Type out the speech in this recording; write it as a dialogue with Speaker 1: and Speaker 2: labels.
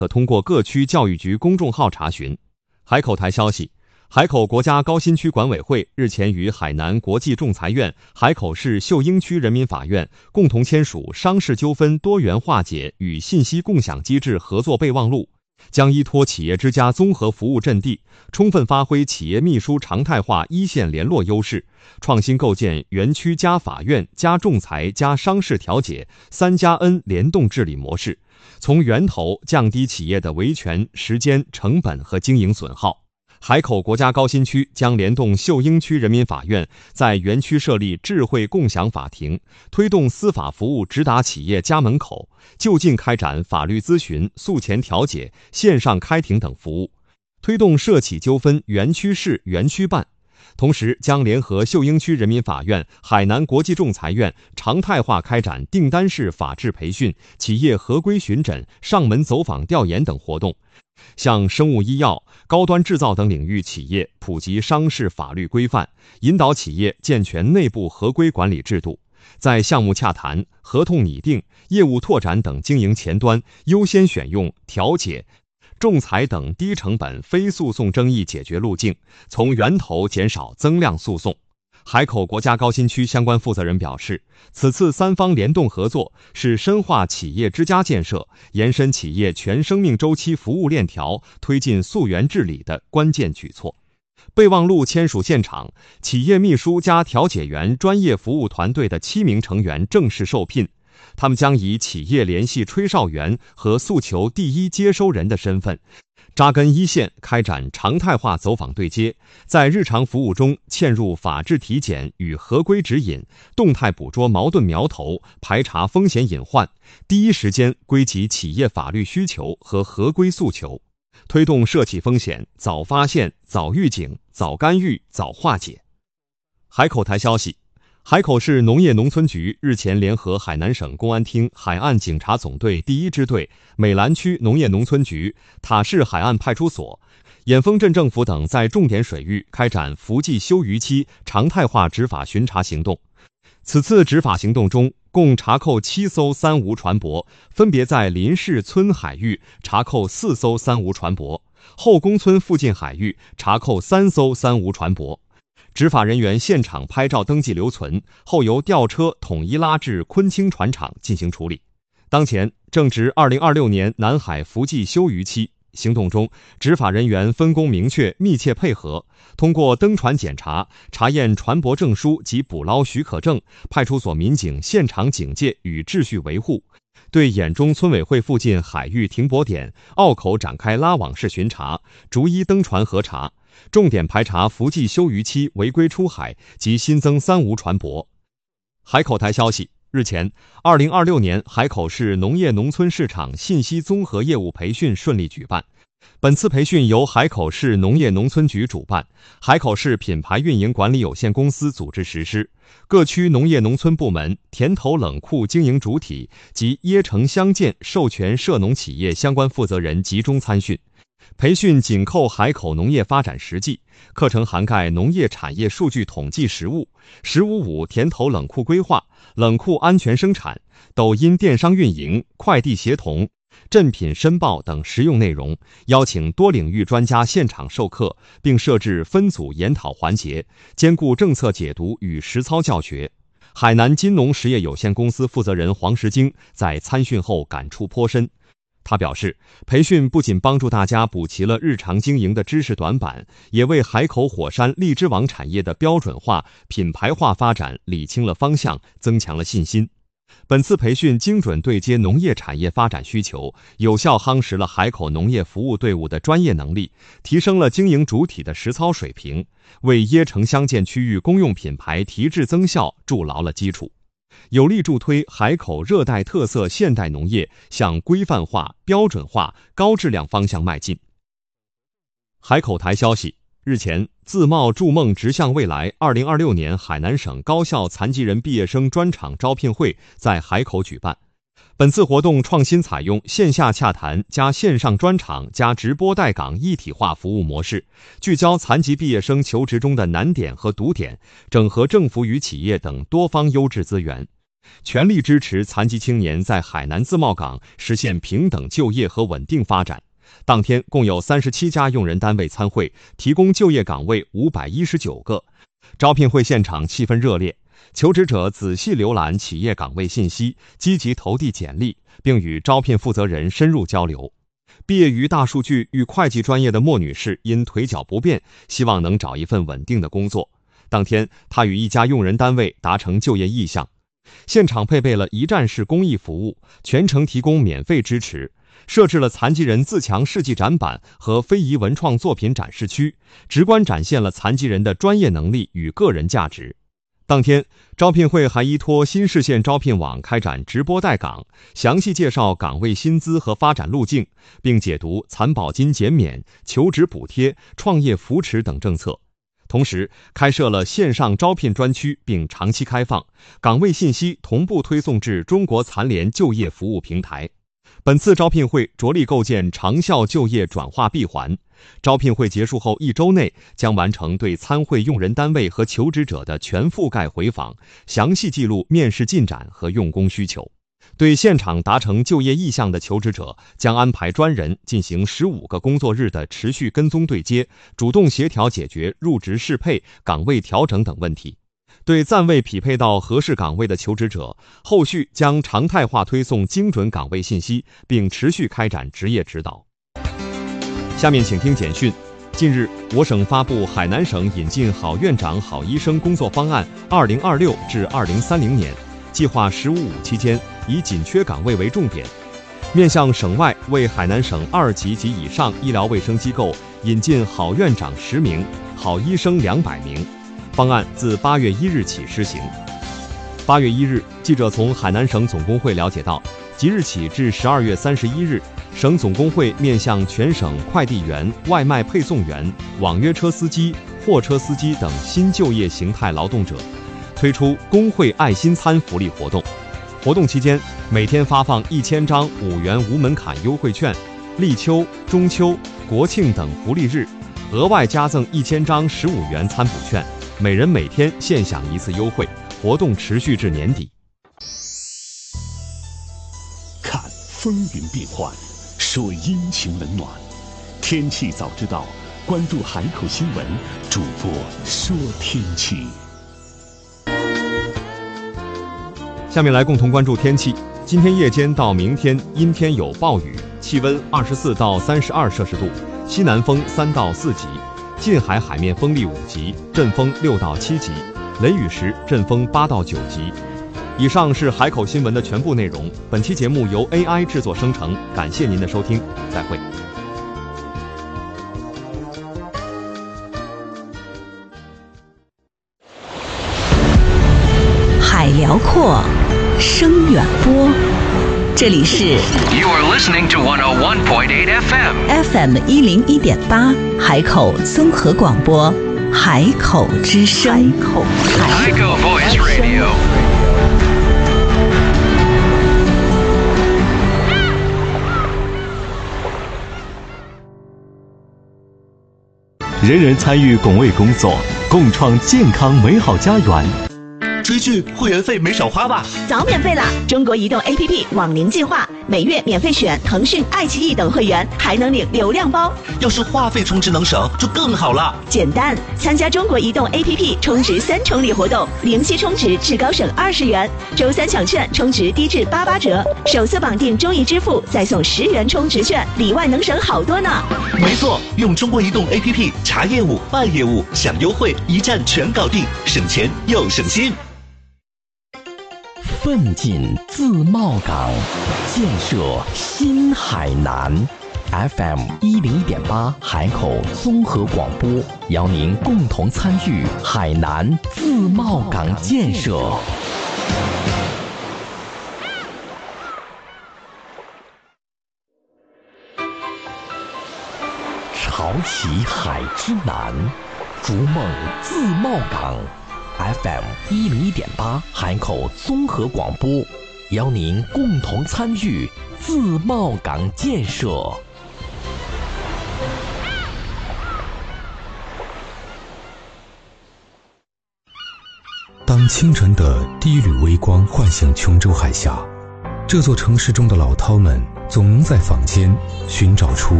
Speaker 1: 可通过各区教育局公众号查询。海口台消息，海口国家高新区管委会日前与海南国际仲裁院、海口市秀英区人民法院共同签署商事纠纷多元化解与信息共享机制合作备忘录，将依托企业之家综合服务阵地，充分发挥企业秘书常态化一线联络优势，创新构建园区加法院加仲裁加商事调解3+N 联动治理模式，从源头降低企业的维权、时间、成本和经营损耗。海口国家高新区将联动秀英区人民法院，在园区设立智慧共享法庭，推动司法服务直达企业家门口，就近开展法律咨询、诉前调解、线上开庭等服务，推动涉企纠纷园区事园区办。同时将联合秀英区人民法院、海南国际仲裁院常态化开展订单式法治培训、企业合规巡诊、上门走访调研等活动，向生物医药、高端制造等领域企业普及商事法律规范，引导企业健全内部合规管理制度，在项目洽谈、合同拟定、业务拓展等经营前端优先选用调解、仲裁等低成本非诉讼争议解决路径，从源头减少增量诉讼。海口国家高新区相关负责人表示，此次三方联动合作是深化企业之家建设、延伸企业全生命周期服务链条、推进溯源治理的关键举措。备忘录签署现场，企业秘书加调解员专业服务团队的7名成员正式受聘，他们将以企业联系吹哨员和诉求第一接收人的身份，扎根一线，开展常态化走访对接，在日常服务中嵌入法治体检与合规指引，动态捕捉矛盾苗头，排查风险隐患，第一时间归集企业法律需求和合规诉求，推动涉企风险早发现、早预警、早干预、早化解。海口台消息，海口市农业农村局日前联合海南省公安厅海岸警察总队第1支队、美兰区农业农村局、塔市海岸派出所、眼峰镇政府等，在重点水域开展伏季休渔期常态化执法巡查行动。此次执法行动中，共查扣7艘三无船舶，分别在林市村海域查扣4艘三无船舶，后宫村附近海域查扣3艘三无船舶。执法人员现场拍照登记留存，后由吊车统一拉至昆清船厂进行处理。当前正值2026年南海伏季休渔期，行动中，执法人员分工明确，密切配合，通过登船检查、查验船舶证书及捕捞许可证，派出所民警现场警戒与秩序维护，对眼中村委会附近海域停泊点、澳口展开拉网式巡查，逐一登船核查，重点排查伏季休渔期违规出海及新增三无船舶。海口台消息，日前，2026年海口市农业农村市场信息综合业务培训顺利举办。本次培训由海口市农业农村局主办，海口市品牌运营管理有限公司组织实施，各区农业农村部门、田头冷库经营主体及椰城乡建授权涉农企业相关负责人集中参训。培训紧扣海口农业发展实际，课程涵盖农业产业数据统计实务、“15-5”田头冷库规划、冷库安全生产、抖音电商运营、快递协同、镇品申报等实用内容，邀请多领域专家现场授课，并设置分组研讨环节，兼顾政策解读与实操教学。海南金农实业有限公司负责人黄石京在参训后感触颇深。他表示，培训不仅帮助大家补齐了日常经营的知识短板，也为海口火山荔枝网产业的标准化、品牌化发展理清了方向，增强了信心。本次培训精准对接农业产业发展需求，有效夯实了海口农业服务队伍的专业能力，提升了经营主体的实操水平，为椰城乡建区域公用品牌提质增效筑牢了基础，有力助推海口热带特色现代农业向规范化、标准化、高质量方向迈进。海口台消息，日前，自贸筑梦直向未来2026年海南省高校残疾人毕业生专场招聘会在海口举办。本次活动创新采用线下洽谈加线上专场加直播带岗一体化服务模式，聚焦残疾毕业生求职中的难点和堵点，整合政府与企业等多方优质资源。 全力支持残疾青年在海南自贸港实现平等就业和稳定发展。当天共有37家用人单位参会，提供就业岗位519个。招聘会现场气氛热烈，求职者仔细浏览企业岗位信息，积极投递简历，并与招聘负责人深入交流。毕业于大数据与会计专业的莫女士因腿脚不便，希望能找一份稳定的工作。当天，她与一家用人单位达成就业意向。现场配备了一站式公益服务，全程提供免费支持，设置了残疾人自强事迹展板和非遗文创作品展示区，直观展现了残疾人的专业能力与个人价值。当天，招聘会还依托新市县招聘网开展直播带岗，详细介绍岗位薪资和发展路径，并解读残保金减免、求职补贴、创业扶持等政策。同时，开设了线上招聘专区，并长期开放，岗位信息同步推送至中国残联就业服务平台。本次招聘会着力构建长效就业转化闭环。招聘会结束后1周内将完成对参会用人单位和求职者的全覆盖回访，详细记录面试进展和用工需求。对现场达成就业意向的求职者，将安排专人进行15个工作日的持续跟踪对接，主动协调解决入职适配、岗位调整等问题。对暂未匹配到合适岗位的求职者，后续将常态化推送精准岗位信息，并持续开展职业指导。下面请听简讯。近日，我省发布海南省引进好院长、好医生工作方案2026至2030年，计划“15+5”期间以紧缺岗位为重点，面向省外为海南省2级及以上医疗卫生机构引进好院长10名、好医生200名。方案自8月1日起施行。8月1日，记者从海南省总工会了解到，即日起至12月31日，省总工会面向全省快递员、外卖配送员、网约车司机、货车司机等新就业形态劳动者，推出工会爱心餐福利活动。活动期间，每天发放1000张5元无门槛优惠券，立秋、中秋、国庆等福利日，额外加赠1000张15元餐补券，每人每天限享1次优惠，活动持续至年底。
Speaker 2: 看风云变幻，说阴晴冷暖，天气早知道，关注海口新闻，主播说天气。
Speaker 1: 下面来共同关注天气。今天夜间到明天阴天有暴雨，气温24到32摄氏度，西南风3到4级，近海海面风力5级，阵风6到7级，雷雨时阵风8到9级。以上是海口新闻的全部内容。本期节目由 AI 制作生成，感谢您的收听，再会。
Speaker 3: 海辽阔，声远播，这里是
Speaker 4: You are listening to 101.8 FM
Speaker 3: FM101.8 海口综合广播，海口之声。
Speaker 4: 海口 Voice Radio。
Speaker 2: 人人参与拱卫工作，共创健康美好家园。
Speaker 5: 追剧会员费没少花吧？
Speaker 6: 早免费啦！中国移动 APP 网龄计划，每月免费选腾讯、爱奇艺等会员，还能领流量包。
Speaker 5: 要是话费充值能省，就更好了。
Speaker 6: 简单，参加中国移动 APP 充值3重礼活动，零息充值至高省20元，周3抢券充值低至88折，首次绑定中移支付再送10元充值券，里外能省好多呢。
Speaker 5: 没错，用中国移动 APP 查业务、办业务、享优惠，一站全搞定，省钱又省心。
Speaker 7: 奋进自贸港，建设新海南。FM101.8海口综合广播，邀您共同参与海南自贸港建设。潮起海之南，逐梦自贸港。FM101.8海口综合广播，邀您共同参与自贸港建设。
Speaker 8: 当清晨的第一缕微光唤醒琼州海峡，这座城市中的老饕们总能在坊间寻找出